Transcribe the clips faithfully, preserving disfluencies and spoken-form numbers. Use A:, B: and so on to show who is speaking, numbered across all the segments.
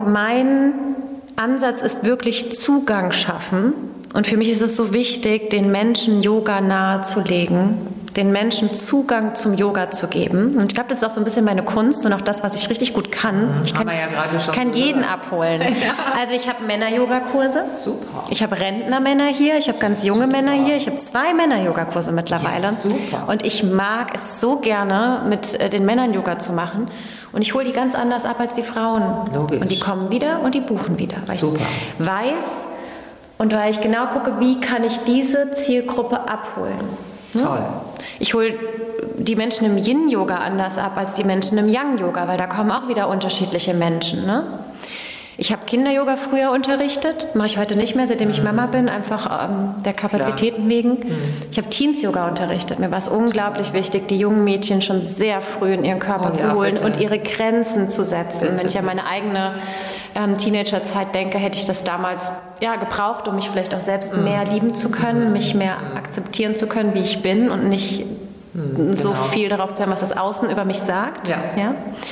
A: mein Ansatz ist wirklich Zugang schaffen. Und für mich ist es so wichtig, den Menschen Yoga nahezulegen, den Menschen Zugang zum Yoga zu geben. Und ich glaube, das ist auch so ein bisschen meine Kunst und auch das, was ich richtig gut kann. Ich kann,
B: Haben wir ja gerade schon
A: kann jeden
B: gehört.
A: abholen. Also ich habe Männer-Yoga-Kurse.
B: Super.
A: Ich habe Rentnermänner hier, ich habe ganz junge Männer hier. Ich habe zwei Männer-Yoga-Kurse mittlerweile.
B: Ja, super.
A: Und ich mag es so gerne, mit äh, den Männern Yoga zu machen. Und ich hole die ganz anders ab als die Frauen.
B: Logisch.
A: Und die kommen wieder und die buchen wieder. Weil
B: Super.
A: ich weiß und weil ich genau gucke, wie kann ich diese Zielgruppe abholen. Hm?
B: Toll.
A: Ich hole die Menschen im Yin-Yoga anders ab als die Menschen im Yang-Yoga, weil da kommen auch wieder unterschiedliche Menschen. Ne? Ich habe Kinder-Yoga früher unterrichtet, mache ich heute nicht mehr, seitdem ich Mama bin, einfach ähm, der Kapazitäten Klar. wegen. Mhm. Ich habe Teens-Yoga unterrichtet. Mir war es unglaublich wichtig, die jungen Mädchen schon sehr früh in ihren Körper oh, zu ja, holen bitte. und ihre Grenzen zu setzen. Bitte. Wenn ich an meine eigene ähm, Teenagerzeit denke, hätte ich das damals ja, gebraucht, um mich vielleicht auch selbst mhm. mehr lieben zu können, mhm. mich mehr akzeptieren zu können, wie ich bin und nicht mhm, so genau. viel darauf zu hören, was das Außen über mich sagt.
B: Ja.
A: Ja?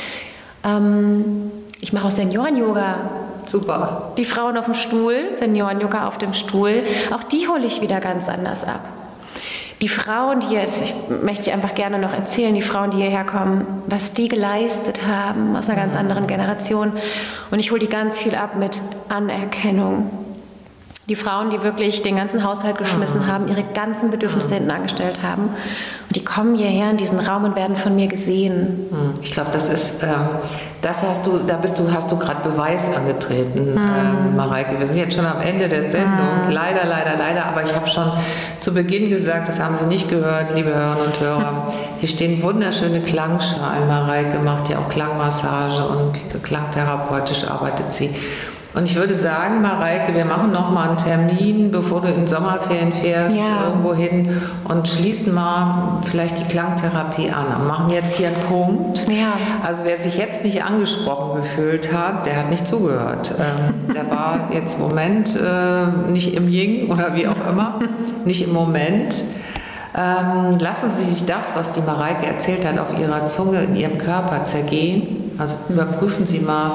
A: Ähm, Ich mache auch Senioren-Yoga.
B: Super.
A: Die Frauen auf dem Stuhl, Senioren-Yoga auf dem Stuhl, auch die hole ich wieder ganz anders ab. Die Frauen, die jetzt, ich möchte einfach gerne noch erzählen, die Frauen, die hierher kommen, was die geleistet haben aus einer ganz anderen Generation. Und ich hole die ganz viel ab mit Anerkennung. Die Frauen, die wirklich den ganzen Haushalt geschmissen mhm. haben, ihre ganzen Bedürfnisse mhm. hinten angestellt haben. Und die kommen hierher in diesen Raum und werden von mir gesehen.
B: Ich glaube, das ist, ähm, das hast du, da bist du, hast du gerade Beweis angetreten, mhm. ähm, Mareike. Wir sind jetzt schon am Ende der Sendung. Mhm. Leider, leider, leider. Aber ich habe schon zu Beginn gesagt, das haben Sie nicht gehört, liebe Hörerinnen und Hörer. Hier stehen wunderschöne Klangschalen. Mareike macht ja auch Klangmassage und klangtherapeutisch arbeitet sie. Und ich würde sagen, Mareike, wir machen noch mal einen Termin, bevor du in Sommerferien fährst, ja. irgendwo hin und schließen mal vielleicht die Klangtherapie an und machen jetzt hier einen Punkt.
A: Ja.
B: Also wer sich jetzt nicht angesprochen gefühlt hat, der hat nicht zugehört. Ähm, der war jetzt im Moment äh, nicht im Yin oder wie auch immer, nicht im Moment. Ähm, lassen Sie sich das, was die Mareike erzählt hat, auf Ihrer Zunge, in Ihrem Körper zergehen. Also überprüfen Sie mal,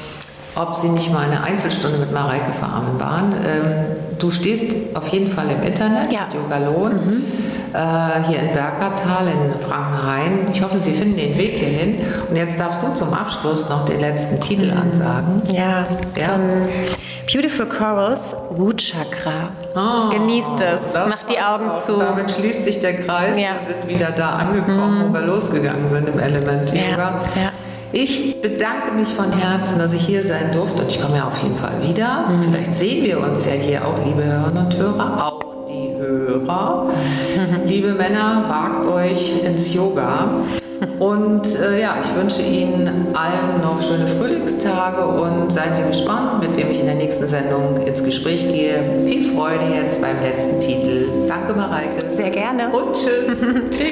B: ob Sie nicht mal eine Einzelstunde mit Mareike vereinbaren. Ähm, du stehst auf jeden Fall im Internet,
A: ja.
B: mit Yogalon, mhm. äh, hier in Bergertal in Frankenhain. Ich hoffe, Sie finden den Weg hierhin. Und jetzt darfst du zum Abschluss noch den letzten Titel mhm. ansagen.
A: Ja,
B: ja.
A: von Beautiful Corals, Root Chakra.
B: Oh,
A: Genießt es, macht die Augen
B: auch.
A: zu.
B: Damit schließt sich der Kreis.
A: Ja.
B: Wir sind wieder da angekommen, mhm. wo wir losgegangen sind im Element Yoga.
A: Ja. Ja.
B: Ich bedanke mich von Herzen, dass ich hier sein durfte und ich komme ja auf jeden Fall wieder. Mhm. Vielleicht sehen wir uns ja hier auch, liebe Hörerinnen und Hörer, auch die Hörer. Mhm. Liebe Männer, wagt euch ins Yoga. Und äh, ja, ich wünsche Ihnen allen noch schöne Frühlingstage und seien Sie gespannt, mit wem ich in der nächsten Sendung ins Gespräch gehe. Viel Freude jetzt beim letzten Titel. Danke, Mareike.
A: Sehr gerne.
B: Und tschüss.
A: Tschüss.